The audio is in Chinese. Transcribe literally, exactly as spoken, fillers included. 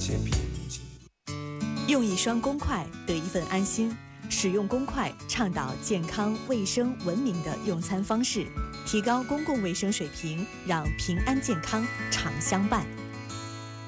健品。 用一双公筷得一份安心，使用公筷倡导健康、卫生、文明的用餐方式，提高公共卫生水平，让平安健康常相伴。